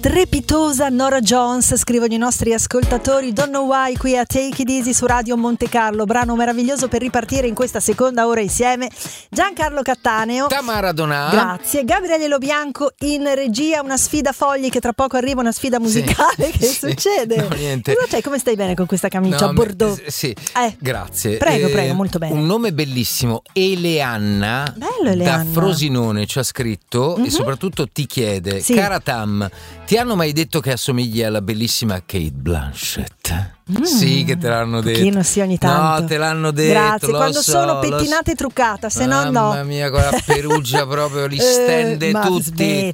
Strepitosa Norah Jones, scrivono i nostri ascoltatori. Don't Know Why qui a Take It Easy su Radio Monte Carlo, brano meraviglioso per ripartire in questa seconda ora insieme. Giancarlo Cattaneo, Tamara Donà, grazie, Gabriele Lobianco in regia. Una sfida fogli, che tra poco arriva una sfida musicale. Che succede? No, niente. Cosa c'è? Come stai bene con questa camicia a Bordeaux? Sì, grazie. Prego, molto bene. Un nome bellissimo, Eleanna. Bello, Eleanna. Da Frosinone ci ha scritto e soprattutto ti chiede: cara Tam, ti hanno mai detto che assomigli alla bellissima Kate Blanchett? Sì, che te l'hanno detto. Pochino sì, ogni tanto. No, te l'hanno detto. Grazie, quando sono pettinata e truccata, se no no. Mamma mia, con la perugia proprio li stende tutti.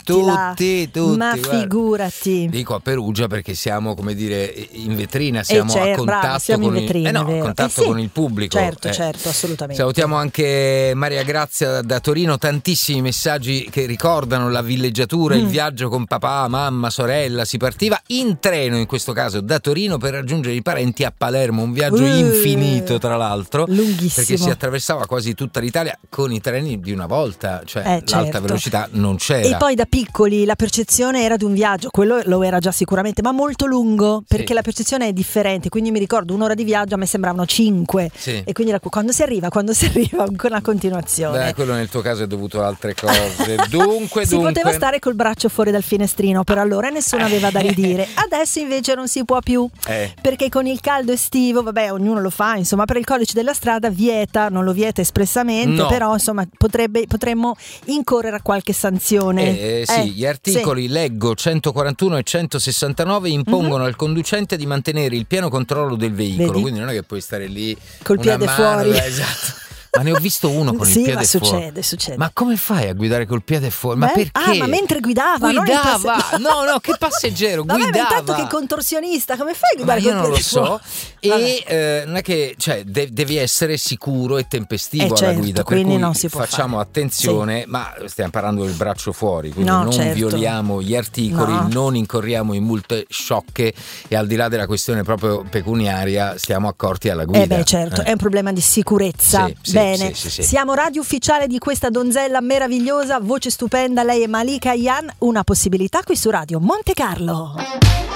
Ma guarda. Figurati. Dico a Perugia perché siamo, come dire, in vetrina, siamo a contatto, bravo, siamo con, in vetrina, a contatto con il pubblico. Certo, assolutamente. Salutiamo anche Maria Grazia da Torino, tantissimi messaggi che ricordano la villeggiatura, il viaggio con papà, mamma, sorella. Si partiva in treno, in questo caso da Torino, per raggiungere i parenti a Palermo, un viaggio infinito tra l'altro, lunghissimo, perché si attraversava quasi tutta l'Italia con i treni di una volta, cioè l'alta velocità non c'era. E poi da piccoli la percezione era di un viaggio, quello lo era già sicuramente, ma molto lungo, perché la percezione è differente, quindi mi ricordo un'ora di viaggio a me sembravano 5 e quindi era quando si arriva ancora una continuazione. Beh, quello nel tuo caso è dovuto a altre cose. Dunque si poteva stare col braccio fuori dal finestrino per allora e nessuno aveva da ridire. Adesso invece non si può più, perché con il caldo estivo, vabbè, ognuno lo fa, insomma, per il codice della strada non lo vieta espressamente, però insomma potremmo incorrere a qualche sanzione. Sì, gli articoli leggo 141 e 169 impongono al conducente di mantenere il pieno controllo del veicolo. Quindi non è che puoi stare lì col piede fuori. Esatto. Ma ne ho visto uno con il piede fuori. Succede. Ma come fai a guidare col piede fuori? Ma perché? Ma mentre guidava. No, che passeggero, guidava. Ma intanto che contorsionista, come fai a guidare col piede fuori? Io non lo so. E non è che, cioè, devi essere sicuro e tempestivo alla guida, per cui non si può facciamo attenzione, ma stiamo parlando del braccio fuori, quindi non violiamo gli articoli, non incorriamo in multe sciocche e al di là della questione proprio pecuniaria stiamo accorti alla guida. È un problema di sicurezza. Bene, sì. Siamo radio ufficiale di questa donzella meravigliosa, voce stupenda, lei è Malika Ayane, una possibilità qui su Radio Monte Carlo.